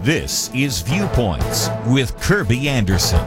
This is Viewpoints with Kirby Anderson.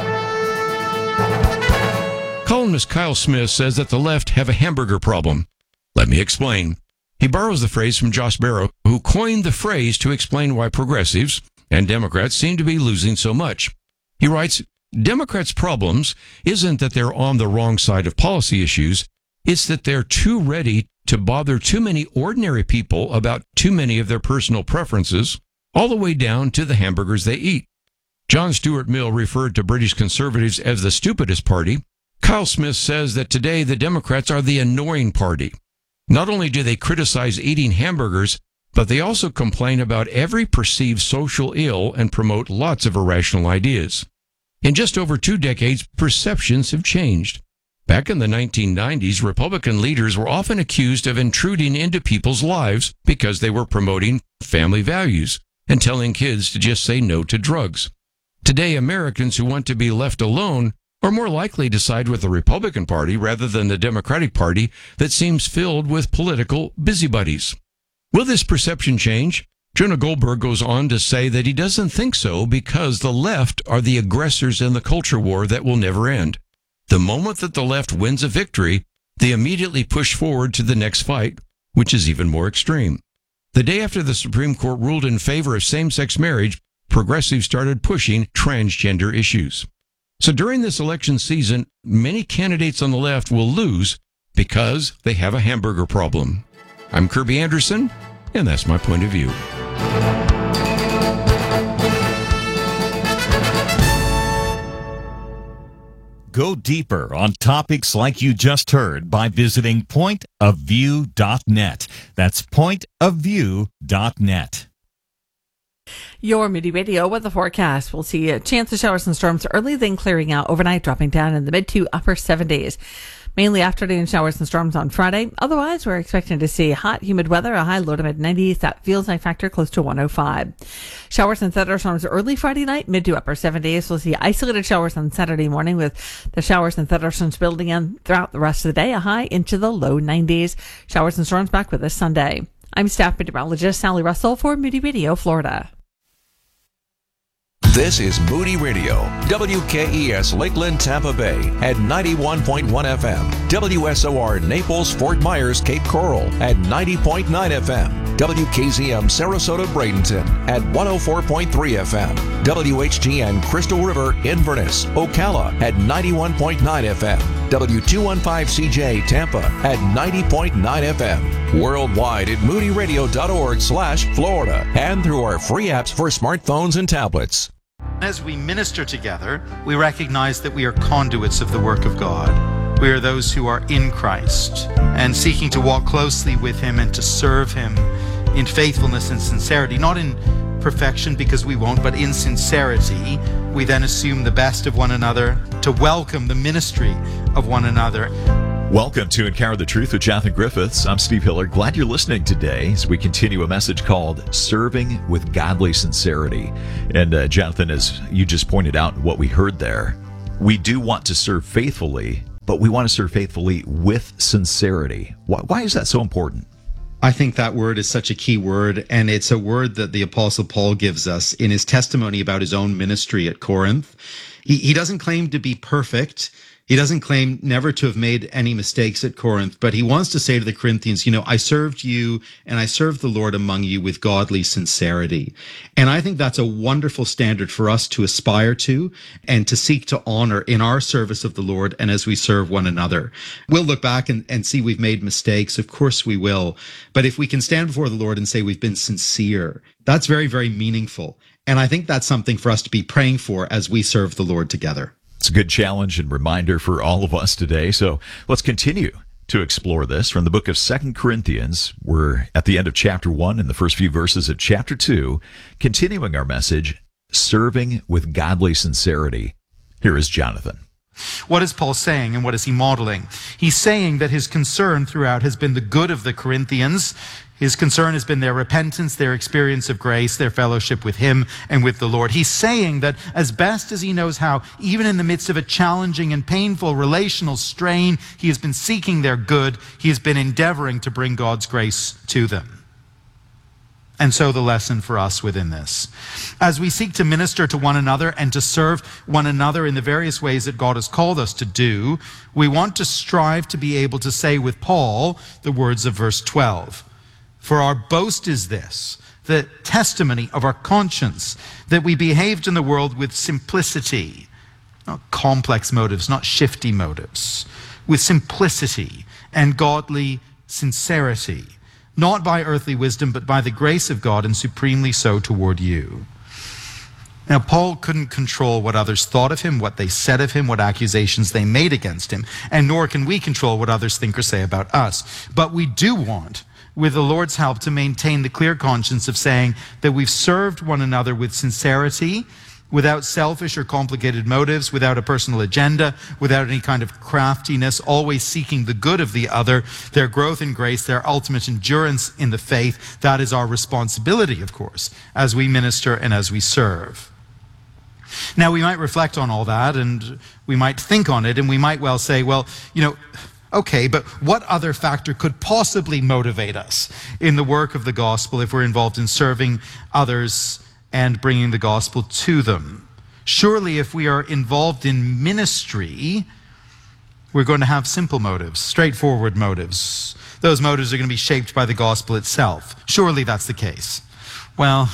Columnist Kyle Smith says that the left have a hamburger problem. Let me explain. He borrows the phrase from Josh Barro, who coined the phrase to explain why progressives and Democrats seem to be losing so much. He writes, Democrats' problems isn't that they're on the wrong side of policy issues. It's that they're too ready to bother too many ordinary people about too many of their personal preferences, all the way down to the hamburgers they eat. John Stuart Mill referred to British conservatives as the stupidest party. Kyle Smith says that today the Democrats are the annoying party. Not only do they criticize eating hamburgers, but they also complain about every perceived social ill and promote lots of irrational ideas. In just over 2 decades, perceptions have changed. Back in the 1990s, Republican leaders were often accused of intruding into people's lives because they were promoting family values and telling kids to just say no to drugs. Today, Americans who want to be left alone are more likely to side with the Republican Party rather than the Democratic Party that seems filled with political busybodies. Will this perception change? Jonah Goldberg goes on to say that he doesn't think so because the left are the aggressors in the culture war that will never end. The moment that the left wins a victory, they immediately push forward to the next fight, which is even more extreme. The day after the Supreme Court ruled in favor of same-sex marriage, progressives started pushing transgender issues. So during this election season, many candidates on the left will lose because they have a hamburger problem. I'm Kirby Anderson, and that's my point of view. Go deeper on topics like you just heard by visiting pointofview.net. That's pointofview.net. Your Moody Radio weather forecast. We'll see a chance of showers and storms early, then clearing out overnight, dropping down in the mid to upper 70s. Mainly afternoon showers and storms on Friday. Otherwise, we're expecting to see hot, humid weather, a high low to mid 90s. That feels like factor close to 105. Showers and thunderstorms early Friday night, mid to upper 70s. We'll see isolated showers on Saturday morning with the showers and thunderstorms building in throughout the rest of the day, a high into the low 90s. Showers and storms back with us Sunday. I'm staff meteorologist Sally Russell for Moody Radio, Florida. This is Moody Radio, WKES Lakeland, Tampa Bay at 91.1 FM, WSOR Naples, Fort Myers, Cape Coral at 90.9 FM, WKZM Sarasota, Bradenton at 104.3 FM, WHTN Crystal River, Inverness, Ocala at 91.9 FM, W215CJ Tampa at 90.9 FM, worldwide at moodyradio.org/Florida, and through our free apps for smartphones and tablets. As we minister together, we recognize that we are conduits of the work of God. We are those who are in Christ and seeking to walk closely with Him and to serve Him in faithfulness and sincerity, not in perfection because we won't, but in sincerity. We then assume the best of one another to welcome the ministry of one another. Welcome to Encounter the Truth with Jonathan Griffiths. I'm Steve Hiller. Glad you're listening today as we continue a message called Serving with Godly Sincerity. And Jonathan, as you just pointed out what we heard there, we do want to serve faithfully, but we want to serve faithfully with sincerity. Why is that so important? I think that word is such a key word, and it's a word that the Apostle Paul gives us in his testimony about his own ministry at Corinth. He doesn't claim to be perfect. He doesn't claim never to have made any mistakes at Corinth, but he wants to say to the Corinthians, I served you and I served the Lord among you with godly sincerity. And I think that's a wonderful standard for us to aspire to and to seek to honor in our service of the Lord and as we serve one another. We'll look back and see we've made mistakes. Of course we will. But if we can stand before the Lord and say we've been sincere, that's very, very meaningful. And I think that's something for us to be praying for as we serve the Lord together. It's a good challenge and reminder for all of us today. So let's continue to explore this from the book of 2 Corinthians. We're at the end of chapter 1 and the first few verses of chapter 2, continuing our message, Serving with Godly Sincerity. Here is Jonathan. What is Paul saying and what is he modeling? He's saying that his concern throughout has been the good of the Corinthians. His concern has been their repentance, their experience of grace, their fellowship with Him and with the Lord. He's saying that as best as he knows how, even in the midst of a challenging and painful relational strain, he has been seeking their good. He has been endeavoring to bring God's grace to them. And so the lesson for us within this. As we seek to minister to one another and to serve one another in the various ways that God has called us to do, we want to strive to be able to say with Paul the words of verse 12. For our boast is this, the testimony of our conscience, that we behaved in the world with simplicity, not complex motives, not shifty motives, with simplicity and godly sincerity, not by earthly wisdom, but by the grace of God, and supremely so toward you. Now, Paul couldn't control what others thought of him, what they said of him, what accusations they made against him, and nor can we control what others think or say about us. But we do want, with the Lord's help, to maintain the clear conscience of saying that we've served one another with sincerity, without selfish or complicated motives, without a personal agenda, without any kind of craftiness, always seeking the good of the other, their growth in grace, their ultimate endurance in the faith. That is our responsibility, of course, as we minister and as we serve. Now, we might reflect on all that, and we might think on it, and we might well say, well, okay, but what other factor could possibly motivate us in the work of the gospel if we're involved in serving others and bringing the gospel to them? Surely if we are involved in ministry, we're going to have simple motives, straightforward motives. Those motives are going to be shaped by the gospel itself. Surely that's the case. Well,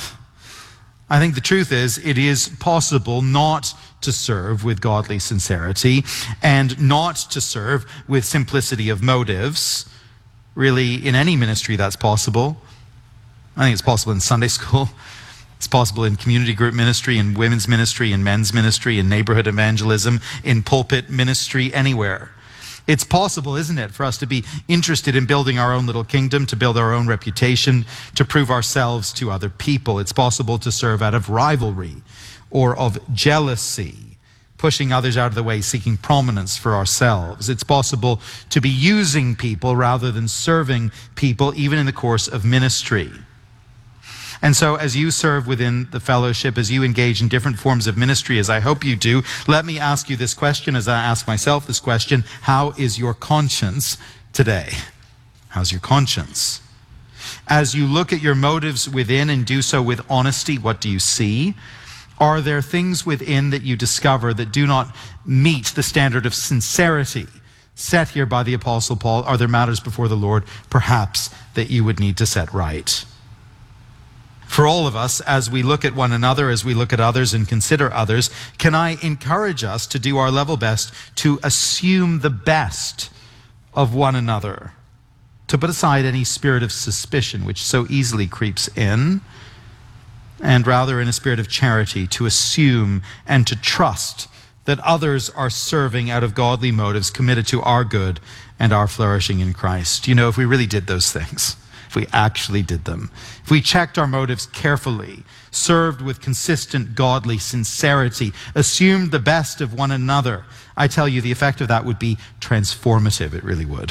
I think the truth is it is possible not to serve with godly sincerity and not to serve with simplicity of motives. Really, in any ministry that's possible. I think it's possible in Sunday school. It's possible in community group ministry, in women's ministry, in men's ministry, in neighborhood evangelism, in pulpit ministry, anywhere. It's possible, isn't it, for us to be interested in building our own little kingdom, to build our own reputation, to prove ourselves to other people. It's possible to serve out of rivalry or of jealousy, pushing others out of the way, seeking prominence for ourselves. It's possible to be using people rather than serving people, even in the course of ministry. And so as you serve within the fellowship, as you engage in different forms of ministry, as I hope you do, let me ask you this question, as I ask myself this question: how is your conscience today? How's your conscience? As you look at your motives within and do so with honesty, what do you see? Are there things within that you discover that do not meet the standard of sincerity set here by the Apostle Paul? Are there matters before the Lord, perhaps, that you would need to set right? For all of us, as we look at one another, as we look at others and consider others, can I encourage us to do our level best to assume the best of one another, to put aside any spirit of suspicion which so easily creeps in, and rather in a spirit of charity to assume and to trust that others are serving out of godly motives, committed to our good and our flourishing in Christ. If we really did those things, if we actually did them, if we checked our motives carefully, served with consistent godly sincerity, assumed the best of one another, I tell you, the effect of that would be transformative. It really would.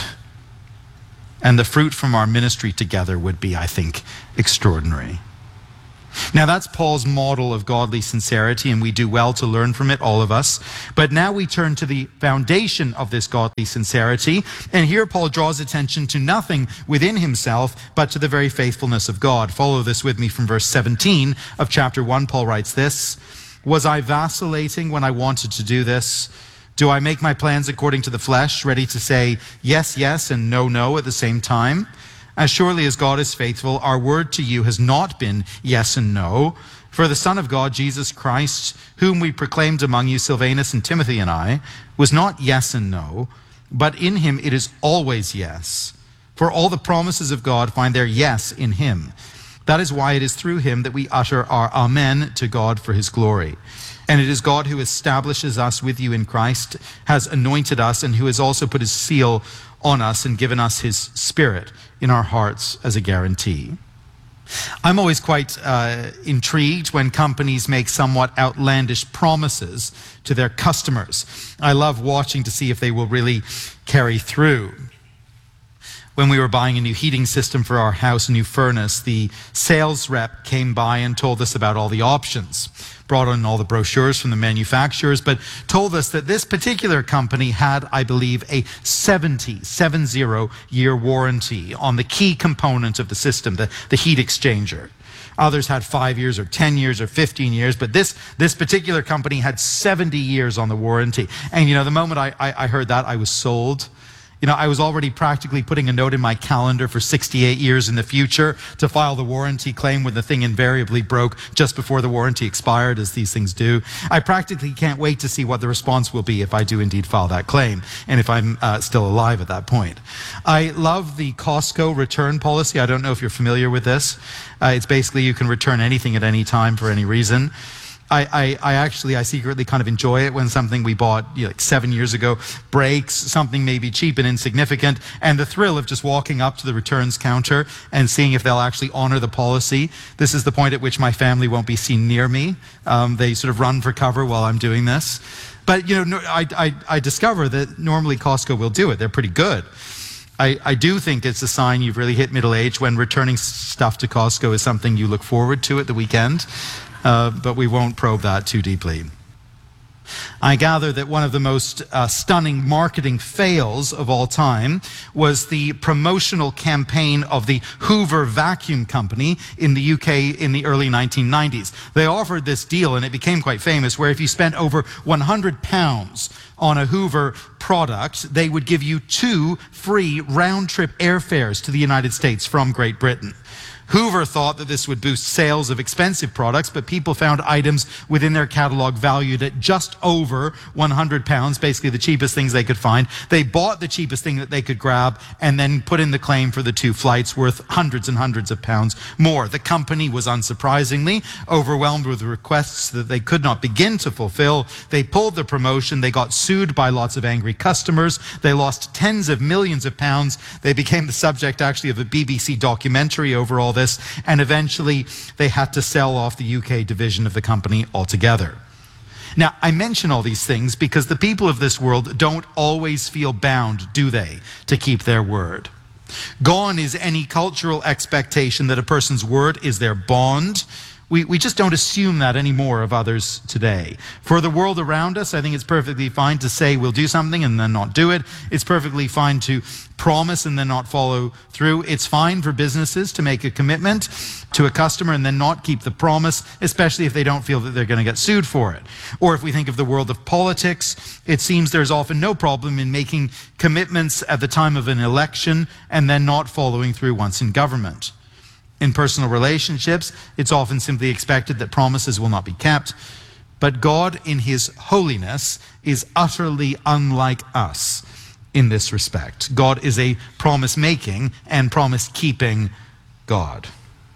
And the fruit from our ministry together would be, I think, extraordinary. Now, that's Paul's model of godly sincerity, and we do well to learn from it, all of us. But now we turn to the foundation of this godly sincerity, and here Paul draws attention to nothing within himself, but to the very faithfulness of God. Follow this with me from verse 17 of chapter 1. Paul writes this: "Was I vacillating when I wanted to do this? Do I make my plans according to the flesh, ready to say yes, yes, and no, no at the same time? As surely as God is faithful, our word to you has not been yes and no. For the Son of God, Jesus Christ, whom we proclaimed among you, Silvanus and Timothy and I, was not yes and no, but in him it is always yes. For all the promises of God find their yes in him. That is why it is through him that we utter our amen to God for his glory. And it is God who establishes us with you in Christ, has anointed us, and who has also put his seal on us and given us his Spirit in our hearts as a guarantee." I'm always quite intrigued when companies make somewhat outlandish promises to their customers. I love watching to see if they will really carry through. When we were buying a new heating system for our house, a new furnace, the sales rep came by and told us about all the options, brought in all the brochures from the manufacturers, but told us that this particular company had, I believe, a 70-year warranty on the key component of the system, the heat exchanger. Others had 5 years or 10 years or 15 years, but this particular company had 70 years on the warranty. And, the moment I heard that, I was sold. I was already practically putting a note in my calendar for 68 years in the future to file the warranty claim when the thing invariably broke just before the warranty expired, as these things do. I practically can't wait to see what the response will be if I do indeed file that claim, and if I'm still alive at that point. I love the Costco return policy. I don't know if you're familiar with this. It's basically you can return anything at any time for any reason. I secretly kind of enjoy it when something we bought like 7 years ago breaks, something maybe cheap and insignificant, and the thrill of just walking up to the returns counter and seeing if they'll actually honor the policy. This is the point at which my family won't be seen near me. They sort of run for cover while I'm doing this. But, I discover that normally Costco will do it. They're pretty good. I do think it's a sign you've really hit middle age when returning stuff to Costco is something you look forward to at the weekend. But we won't probe that too deeply. I gather that one of the most stunning marketing fails of all time was the promotional campaign of the Hoover Vacuum Company in the UK in the early 1990s. They offered this deal, and it became quite famous, where if you spent over £100 on a Hoover product, they would give you 2 free round-trip airfares to the United States from Great Britain. Hoover thought that this would boost sales of expensive products, but people found items within their catalog valued at just over £100, basically the cheapest things they could find. They bought the cheapest thing that they could grab and then put in the claim for the 2 flights worth hundreds and hundreds of pounds more. The company was unsurprisingly overwhelmed with requests that they could not begin to fulfill. They pulled the promotion. They got sued by lots of angry customers. They lost tens of millions of pounds. They became the subject actually of a BBC documentary over all this, and eventually they had to sell off the UK division of the company altogether. Now, I mention all these things because the people of this world don't always feel bound, do they, to keep their word. Gone is any cultural expectation that a person's word is their bond. We just don't assume that anymore of others today. For the world around us, I think it's perfectly fine to say we'll do something and then not do it. It's perfectly fine to promise and then not follow through. It's fine for businesses to make a commitment to a customer and then not keep the promise, especially if they don't feel that they're going to get sued for it. Or if we think of the world of politics, it seems there's often no problem in making commitments at the time of an election and then not following through once in government. In personal relationships, it's often simply expected that promises will not be kept. But God, in his holiness, is utterly unlike us in this respect. God is a promise-making and promise-keeping God.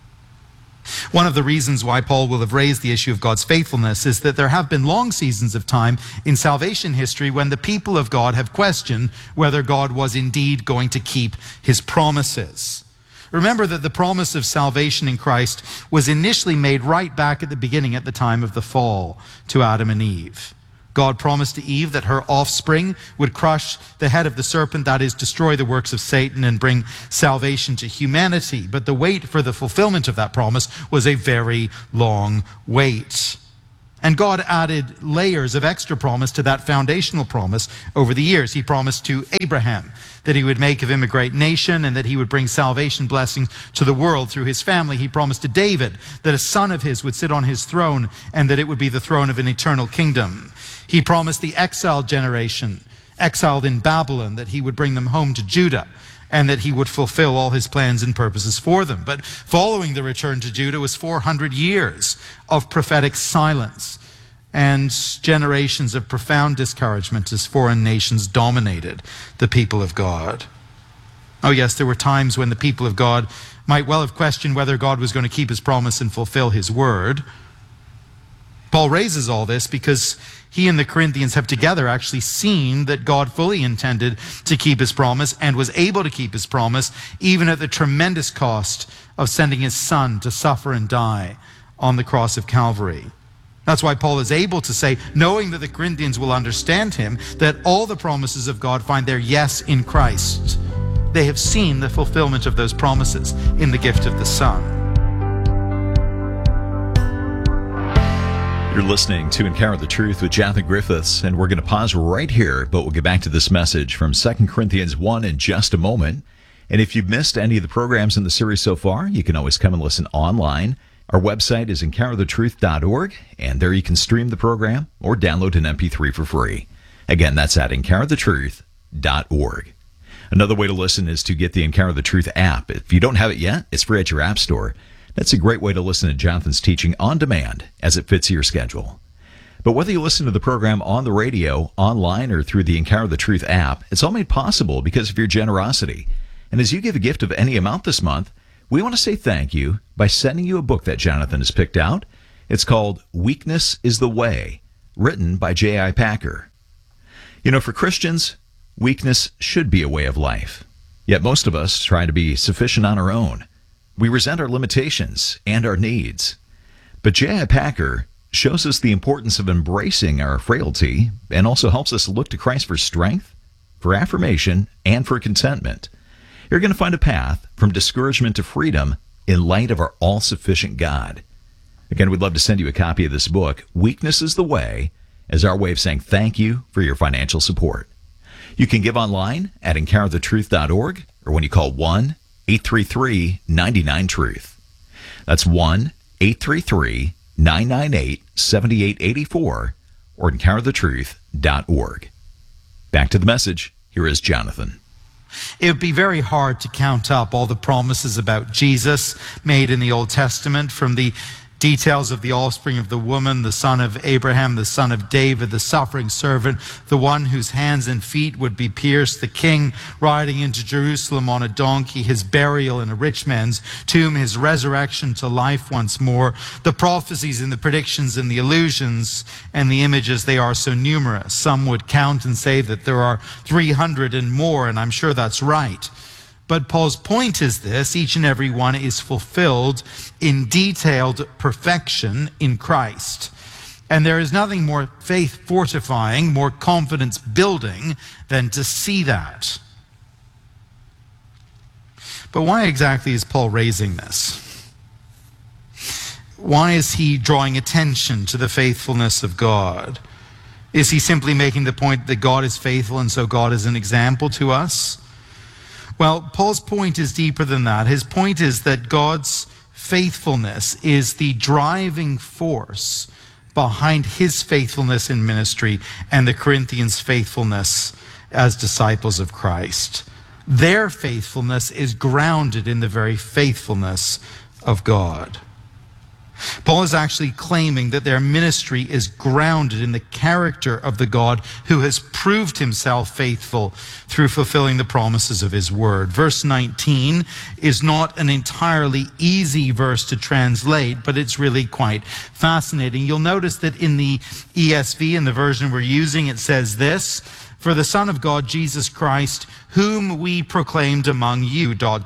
One of the reasons why Paul will have raised the issue of God's faithfulness is that there have been long seasons of time in salvation history when the people of God have questioned whether God was indeed going to keep his promises. Remember that the promise of salvation in Christ was initially made right back at the beginning, at the time of the fall, to Adam and Eve. God promised to Eve that her offspring would crush the head of the serpent, that is, destroy the works of Satan and bring salvation to humanity. But the wait for the fulfillment of that promise was a very long wait. And God added layers of extra promise to that foundational promise over the years. He promised to Abraham that he would make of him a great nation and that he would bring salvation blessings to the world through his family. He promised to David that a son of his would sit on his throne and that it would be the throne of an eternal kingdom. He promised the exiled generation, exiled in Babylon, that he would bring them home to Judah and that he would fulfill all his plans and purposes for them. But following the return to Judah was 400 years of prophetic silence and generations of profound discouragement as foreign nations dominated the people of God. Oh yes, there were times when the people of God might well have questioned whether God was going to keep his promise and fulfill his word. Paul raises all this because he and the Corinthians have together actually seen that God fully intended to keep his promise and was able to keep his promise even at the tremendous cost of sending his son to suffer and die on the cross of Calvary. That's why Paul is able to say, knowing that the Corinthians will understand him, that all the promises of God find their yes in Christ. They have seen the fulfillment of those promises in the gift of the Son. You're listening to Encounter the Truth with Jonathan Griffiths, and we're going to pause right here, but we'll get back to this message from 2 Corinthians 1 in just a moment. And if you've missed any of the programs in the series so far, you can always come and listen online, Our website is encounterthetruth.org, and there you can stream the program or download an MP3 for free. Again, that's at encounterthetruth.org. Another way to listen is to get the Encounter the Truth app. If you don't have it yet, it's free at your app store. That's a great way to listen to Jonathan's teaching on demand as it fits your schedule. But whether you listen to the program on the radio, online, or through the Encounter the Truth app, it's all made possible because of your generosity. And as you give a gift of any amount this month, we want to say thank you by sending you a book that Jonathan has picked out. It's called Weakness is the Way, written by J.I. Packer. You know, for Christians, weakness should be a way of life. Yet most of us try to be sufficient on our own. We resent our limitations and our needs. But J.I. Packer shows us the importance of embracing our frailty and also helps us look to Christ for strength, for affirmation, and for contentment. You're going to find a path from discouragement to freedom in light of our all-sufficient God. Again, we'd love to send you a copy of this book, Weakness is the Way, as our way of saying thank you for your financial support. You can give online at encounterthetruth.org or when you call 1-833-99-TRUTH. That's 1-833-998-7884 or encounterthetruth.org. Back to the message. Here is Jonathan. It would be very hard to count up all the promises about Jesus made in the Old Testament, from the details of the offspring of the woman, the son of Abraham, the son of David, the suffering servant, the one whose hands and feet would be pierced, the king riding into Jerusalem on a donkey, his burial in a rich man's tomb, his resurrection to life once more, the prophecies and the predictions and the illusions and the images. They are so numerous. Some would count and say that there are 300 and more, and I'm sure that's right. But Paul's point is this: each and every one is fulfilled in detailed perfection in Christ. And there is nothing more faith fortifying, more confidence building than to see that. But why exactly is Paul raising this? Why is he drawing attention to the faithfulness of God? Is he simply making the point that God is faithful and so God is an example to us? Well, Paul's point is deeper than that. His point is that God's faithfulness is the driving force behind his faithfulness in ministry and the Corinthians' faithfulness as disciples of Christ. Their faithfulness is grounded in the very faithfulness of God. Paul is actually claiming that their ministry is grounded in the character of the God who has proved himself faithful through fulfilling the promises of his word. Verse 19 is not an entirely easy verse to translate, but it's really quite fascinating. You'll notice that in the ESV, in the version we're using, it says this: "For the Son of God, Jesus Christ, whom we proclaimed among you, ... But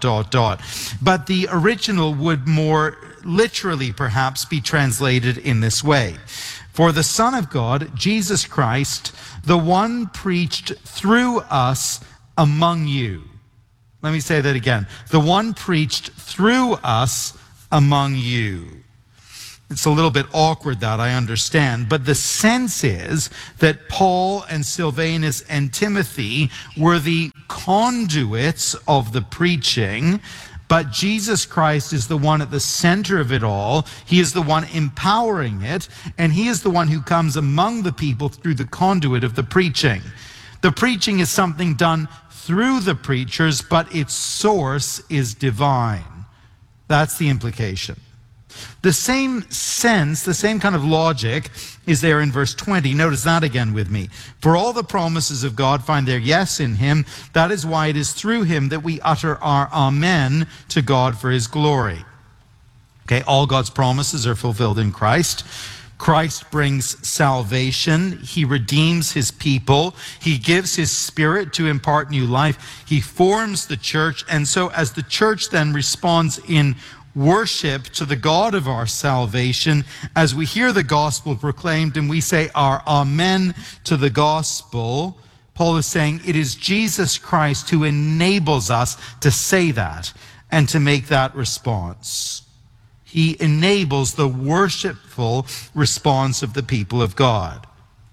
the original would more literally perhaps be translated in this way: "For the Son of God, Jesus Christ, the one preached through us among you." Let me say that again. The one preached through us among you. It's a little bit awkward, that, I understand, but the sense is that Paul and Silvanus and Timothy were the conduits of the preaching, but Jesus Christ is the one at the center of it all. He is the one empowering it, and he is the one who comes among the people through the conduit of the preaching. The preaching is something done through the preachers, but its source is divine. That's the implication. The same sense, the same kind of logic is there in verse 20. Notice that again with me. "For all the promises of God find their yes in him. That is why it is through him that we utter our amen to God for his glory." Okay, all God's promises are fulfilled in Christ. Christ brings salvation. He redeems his people. He gives his Spirit to impart new life. He forms the church. And so as the church then responds in worship to the God of our salvation, as we hear the gospel proclaimed and we say our amen to the gospel, Paul is saying it is Jesus Christ who enables us to say that and to make that response. He enables the worshipful response of the people of God.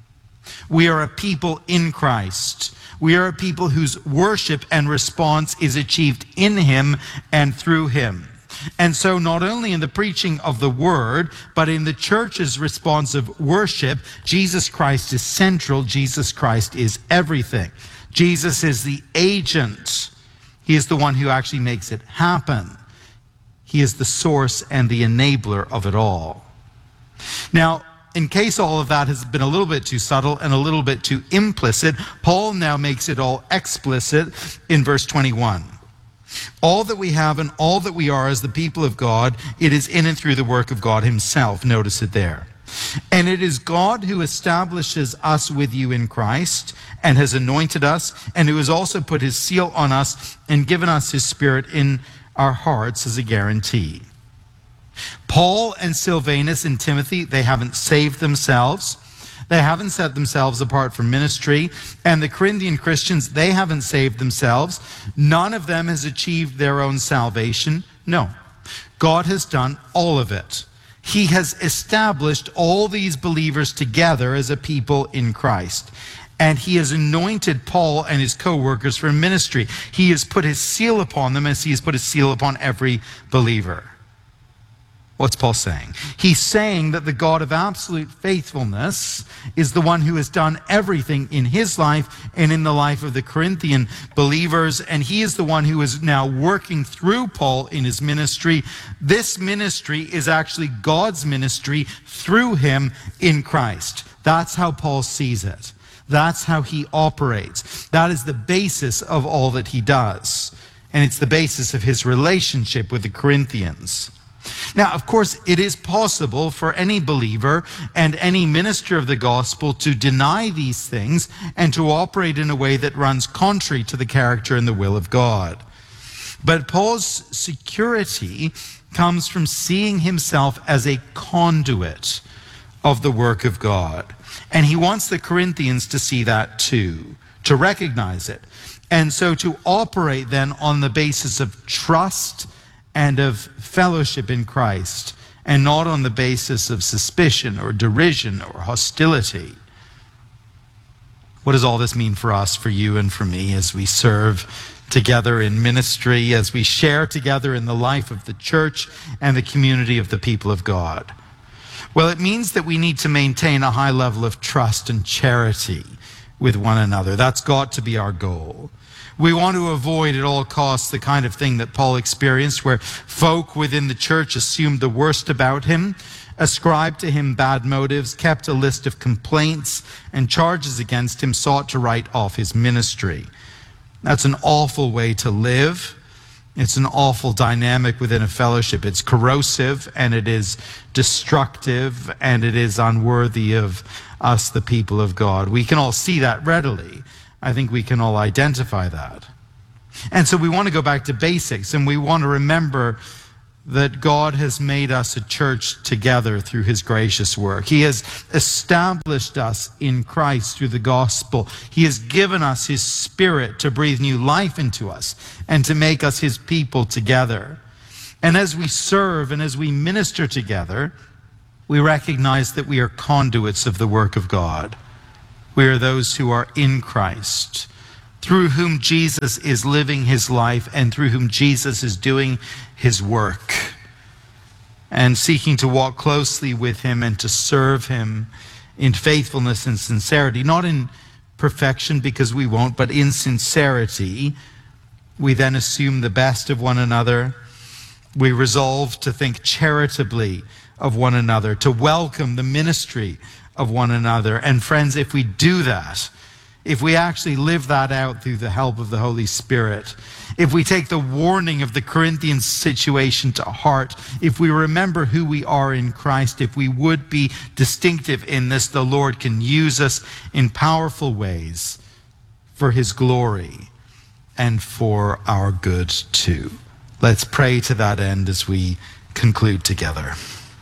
We are a people in Christ. We are a people whose worship and response is achieved in him and through him. And so not only in the preaching of the word, but in the church's responsive worship, Jesus Christ is central. Jesus Christ is everything. Jesus is the agent. He is the one who actually makes it happen. He is the source and the enabler of it all. Now, in case all of that has been a little bit too subtle and a little bit too implicit, Paul now makes it all explicit in verse 21. All that we have and all that we are as the people of God, it is in and through the work of God himself. Notice it there. And it is God who establishes us with you in Christ and has anointed us, and who has also put his seal on us and given us his Spirit in our hearts as a guarantee. Paul and Silvanus and Timothy, they haven't saved themselves. They haven't set themselves apart from ministry. And the Corinthian Christians, they haven't saved themselves. None of them has achieved their own salvation. No. God has done all of it. He has established all these believers together as a people in Christ. And he has anointed Paul and his co-workers for ministry. He has put his seal upon them as he has put his seal upon every believer. What's Paul saying? He's saying that the God of absolute faithfulness is the one who has done everything in his life and in the life of the Corinthian believers, and he is the one who is now working through Paul in his ministry. This ministry is actually God's ministry through him in Christ. That's how Paul sees it. That's how he operates. That is the basis of all that he does. And it's the basis of his relationship with the Corinthians. Now, of course, it is possible for any believer and any minister of the gospel to deny these things and to operate in a way that runs contrary to the character and the will of God. But Paul's security comes from seeing himself as a conduit of the work of God. And he wants the Corinthians to see that too, to recognize it. And so to operate then on the basis of trust and of fellowship in Christ, and not on the basis of suspicion or derision or hostility. What does all this mean for us, for you and for me, as we serve together in ministry, as we share together in the life of the church and the community of the people of God? Well, it means that we need to maintain a high level of trust and charity with one another. That's got to be our goal. We want to avoid at all costs the kind of thing that Paul experienced, where folk within the church assumed the worst about him, ascribed to him bad motives, kept a list of complaints and charges against him, sought to write off his ministry. That's an awful way to live. It's an awful dynamic within a fellowship. It's corrosive, and it is destructive, and it is unworthy of us, the people of God. We can all see that readily. I think we can all identify that. And so we want to go back to basics, and we want to remember that God has made us a church together through his gracious work. He has established us in Christ through the gospel. He has given us his Spirit to breathe new life into us and to make us his people together. And as we serve and as we minister together, we recognize that we are conduits of the work of God. We are those who are in Christ, through whom Jesus is living his life and through whom Jesus is doing his work, and seeking to walk closely with him and to serve him in faithfulness and sincerity, not in perfection, because we won't, but in sincerity. We then assume the best of one another. We resolve to think charitably of one another, to welcome the ministry of one another. And friends, if we do that, if we actually live that out through the help of the Holy Spirit, if we take the warning of the Corinthian situation to heart, if we remember who we are in Christ, if we would be distinctive in this, the Lord can use us in powerful ways for his glory and for our good too. Let's pray to that end as we conclude together.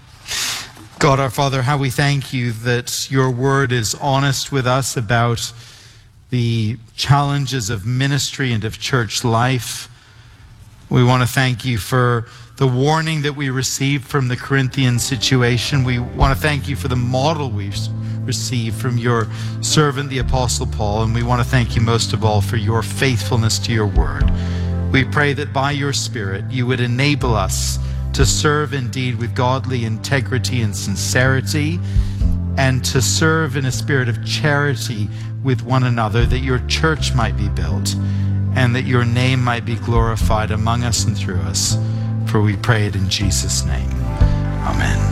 God our Father, how we thank you that your word is honest with us about the challenges of ministry and of church life. We want to thank you for the warning that we received from the Corinthian situation. We want to thank you for the model we've received from your servant, the Apostle Paul. And we want to thank you most of all for your faithfulness to your word. We pray that by your Spirit, you would enable us to serve indeed with godly integrity and sincerity, and to serve in a spirit of charity with one another, that your church might be built and that your name might be glorified among us and through us. For we pray it in Jesus' name. Amen.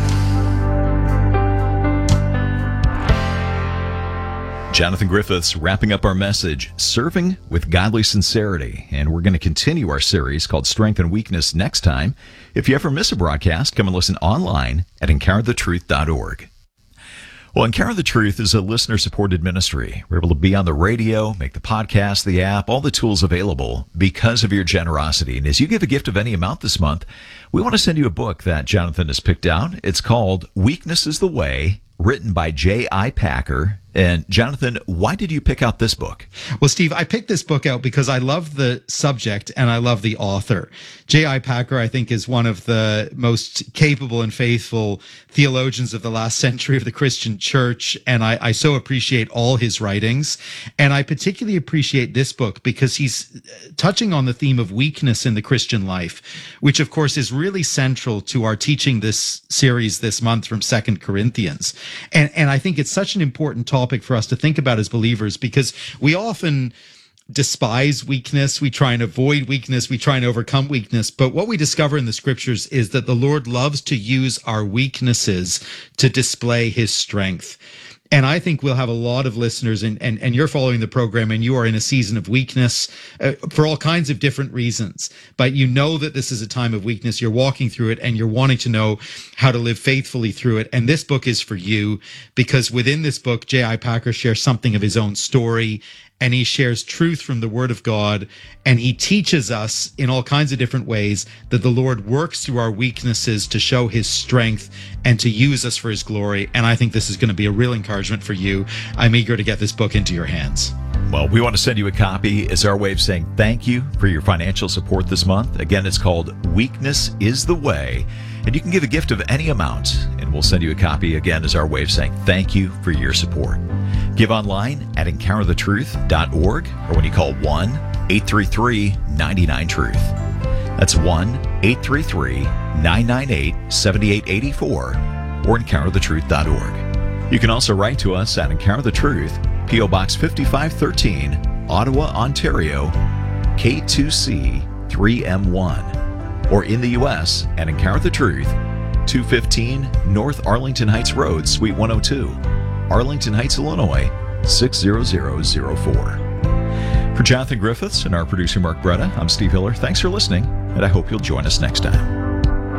Jonathan Griffiths wrapping up our message, Serving with Godly Sincerity. And we're going to continue our series called Strength and Weakness next time. If you ever miss a broadcast, come and listen online at encounterthetruth.org. Well, Encounter the Truth is a listener-supported ministry. We're able to be on the radio, make the podcast, the app, all the tools available because of your generosity. And as you give a gift of any amount this month, we want to send you a book that Jonathan has picked out. It's called Weakness is the Way, written by J.I. Packer. And Jonathan, why did you pick out this book? Well, Steve, I picked this book out because I love the subject and I love the author. J.I. Packer, I think, is one of the most capable and faithful theologians of the last century of the Christian church. And I so appreciate all his writings. And I particularly appreciate this book because he's touching on the theme of weakness in the Christian life, which, of course, is really central to our teaching this series this month from 2 Corinthians. And I think it's such an important topic for us to think about as believers, because we often despise weakness. We try and avoid weakness. We try and overcome weakness. But what we discover in the scriptures is that the Lord loves to use our weaknesses to display his strength. And I think we'll have a lot of listeners, and you're following the program, and you are in a season of weakness for all kinds of different reasons. But you know that this is a time of weakness. You're walking through it, and you're wanting to know how to live faithfully through it. And this book is for you, because within this book, J.I. Packer shares something of his own story, and he shares truth from the Word of God, and he teaches us in all kinds of different ways that the Lord works through our weaknesses to show his strength and to use us for his glory. And I think this is going to be a real encouragement for you. I'm eager to get this book into your hands. Well, we want to send you a copy as our way of saying thank you for your financial support this month. Again, it's called Weakness is the Way. And you can give a gift of any amount, and we'll send you a copy again as our way of saying thank you for your support. Give online at encounterthetruth.org, or when you call 1-833-99-TRUTH. That's 1-833-998-7884, or encounterthetruth.org. You can also write to us at Encounter the Truth, P.O. Box 5513, Ottawa, Ontario, K2C 3M1. Or in the U.S. at Encounter the Truth, 215 North Arlington Heights Road, Suite 102, Arlington Heights, Illinois, 60004. For Jonathan Griffiths and our producer Mark Bretta, I'm Steve Hiller. Thanks for listening, and I hope you'll join us next time.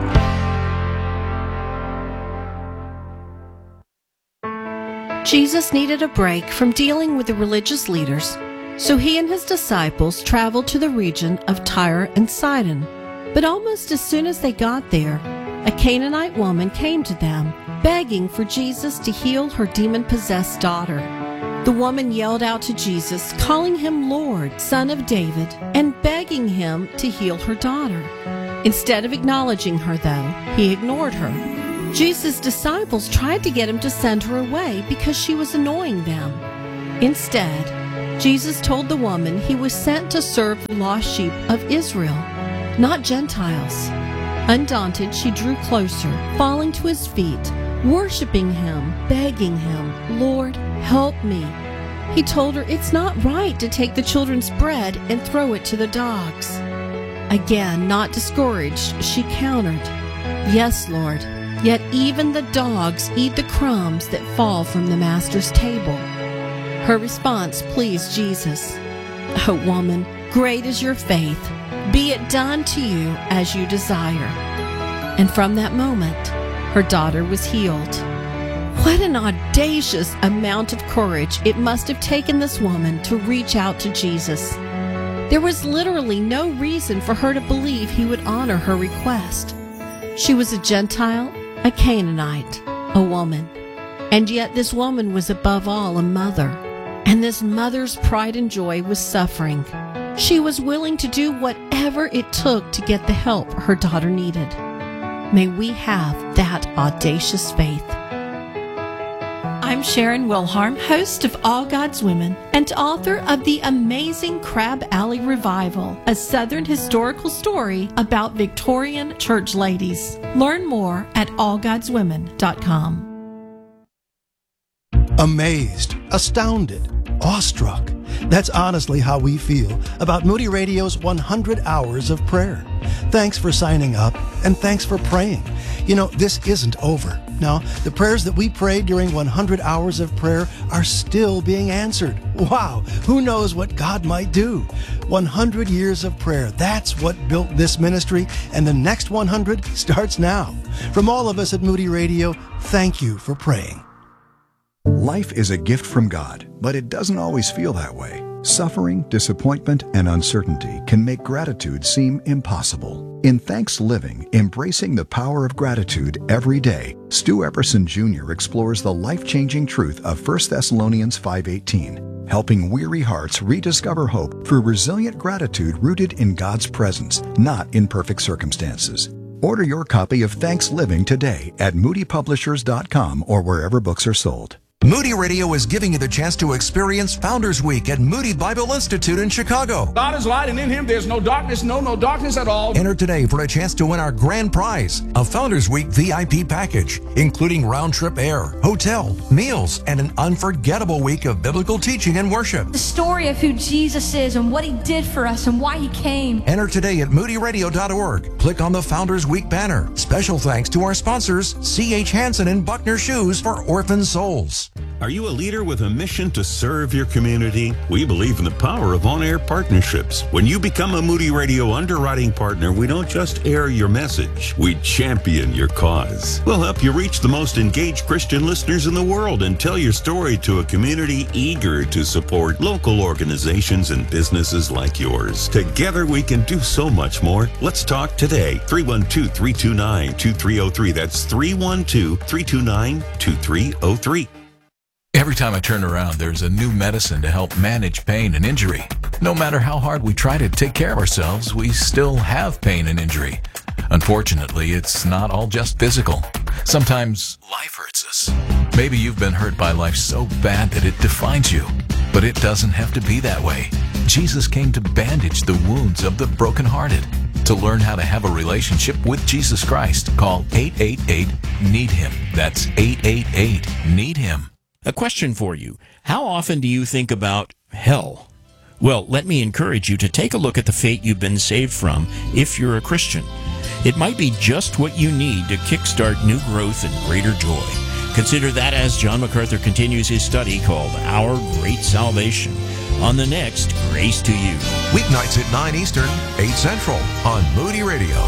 Jesus needed a break from dealing with the religious leaders, so he and his disciples traveled to the region of Tyre and Sidon. But almost as soon as they got there, a Canaanite woman came to them, begging for Jesus to heal her demon-possessed daughter. The woman yelled out to Jesus, calling him Lord, Son of David, and begging him to heal her daughter. Instead of acknowledging her, though, he ignored her. Jesus' disciples tried to get him to send her away because she was annoying them. Instead, Jesus told the woman he was sent to serve the lost sheep of Israel, not Gentiles. Undaunted, she drew closer, falling to his feet, worshiping him, begging him, Lord, help me. He told her it's not right to take the children's bread and throw it to the dogs. Again, not discouraged, she countered, Yes, Lord, yet even the dogs eat the crumbs that fall from the master's table. Her response pleased Jesus. Oh, woman, great is your faith. Be it done to you as you desire. And from that moment, her daughter was healed. What an audacious amount of courage it must have taken this woman to reach out to Jesus. There was literally no reason for her to believe he would honor her request. She was a Gentile, a Canaanite, a woman. And yet this woman was above all a mother. And this mother's pride and joy was suffering. She was willing to do whatever it took to get the help her daughter needed. May we have that audacious faith. I'm Sharon Wilharm, host of All God's Women and author of the amazing Crab Alley Revival, a Southern historical story about Victorian church ladies. Learn more at allgodswomen.com. Amazed, astounded, awestruck. That's honestly how we feel about Moody Radio's 100 Hours of Prayer. Thanks for signing up, and thanks for praying. You know, this isn't over. No, the prayers that we prayed during 100 Hours of Prayer are still being answered. Wow, who knows what God might do? 100 years of prayer, that's what built this ministry, and the next 100 starts now. From all of us at Moody Radio, thank you for praying. Life is a gift from God, but it doesn't always feel that way. Suffering, disappointment, and uncertainty can make gratitude seem impossible. In Thanks Living, Embracing the Power of Gratitude Every Day, Stu Epperson Jr. explores the life-changing truth of 1 Thessalonians 5:18, helping weary hearts rediscover hope through resilient gratitude rooted in God's presence, not in perfect circumstances. Order your copy of Thanks Living today at moodypublishers.com or wherever books are sold. Moody Radio is giving you the chance to experience Founders Week at Moody Bible Institute in Chicago. God is light, and in Him there's no darkness, no darkness at all. Enter today for a chance to win our grand prize, a Founders Week VIP package, including round-trip air, hotel, meals, and an unforgettable week of biblical teaching and worship. The story of who Jesus is and what He did for us and why He came. Enter today at moodyradio.org. Click on the Founders Week banner. Special thanks to our sponsors, C.H. Hansen and Buckner Shoes for Orphan Souls. Are you a leader with a mission to serve your community? We believe in the power of on-air partnerships. When you become a Moody Radio underwriting partner, we don't just air your message, we champion your cause. We'll help you reach the most engaged Christian listeners in the world and tell your story to a community eager to support local organizations and businesses like yours. Together we can do so much more. Let's talk today. 312-329-2303. That's 312-329-2303. Every time I turn around, there's a new medicine to help manage pain and injury. No matter how hard we try to take care of ourselves, we still have pain and injury. Unfortunately, it's not all just physical. Sometimes life hurts us. Maybe you've been hurt by life so bad that it defines you. But it doesn't have to be that way. Jesus came to bandage the wounds of the brokenhearted. To learn how to have a relationship with Jesus Christ, call 888-NEED-HIM. That's 888-NEED-HIM. A question for you. How often do you think about hell? Well, let me encourage you to take a look at the fate you've been saved from if you're a Christian. It might be just what you need to kickstart new growth and greater joy. Consider that as John MacArthur continues his study called Our Great Salvation on the next Grace to You. Weeknights at 9 Eastern, 8 Central on Moody Radio.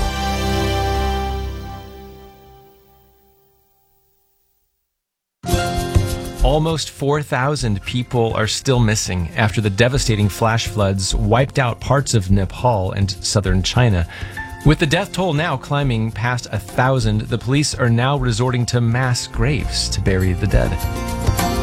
Almost 4,000 people are still missing after the devastating flash floods wiped out parts of Nepal and southern China. With the death toll now climbing past 1,000, the police are now resorting to mass graves to bury the dead.